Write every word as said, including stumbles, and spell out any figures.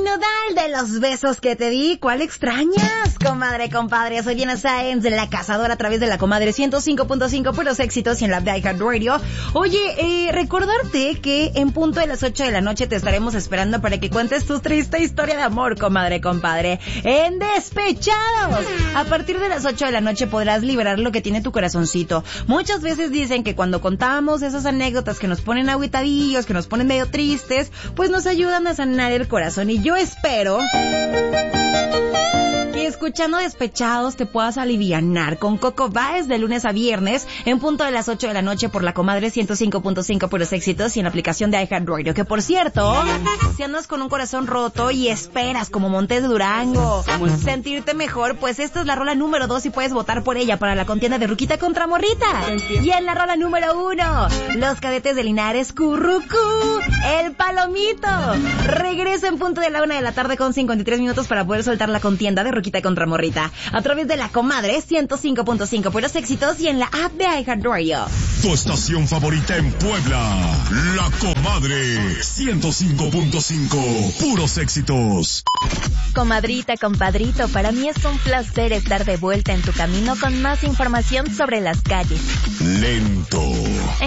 Nodal de los besos que te di, ¿cuál extrañas, comadre, compadre? Soy Diana Sáenz de La Cazadora a través de La Comadre ciento cinco punto cinco, puros éxitos y en la de iHeartRadio. Oye, eh, recordarte que en punto de las ocho de la noche te estaremos esperando para que cuentes tu triste historia de amor, comadre, compadre, en Despechados. A partir de las ocho de la noche podrás liberar lo que tiene tu corazoncito. Muchas veces dicen que cuando contamos esas anécdotas que nos ponen agüitadillos, que nos ponen medio tristes, pues nos ayudan a sanar el corazón. Y yo espero que escuchando Despechados te puedas alivianar con Coco Báez de lunes a viernes en punto de las ocho de la noche por La Comadre ciento cinco punto cinco, puros éxitos y en la aplicación de iHeartRadio. Que por cierto, si andas con un corazón roto y esperas como Montes de Durango sentirte mejor, pues esta es la rola número dos y puedes votar por ella para la contienda de Ruquita contra Morrita. Y en la rola número uno, los Cadetes de Linares, Currucú, El Palomito. Regresa en punto de la una de la tarde con cincuenta y tres minutos para poder soltar la contienda de Ruquita contra Morrita a través de La Comadre ciento cinco punto cinco, puros éxitos y en la app de iHeartRadio. Tu estación favorita en Puebla, La Comadre ciento cinco punto cinco, puros éxitos. Comadrita, compadrito, para mí es un placer estar de vuelta en tu camino con más información sobre las calles. Lento.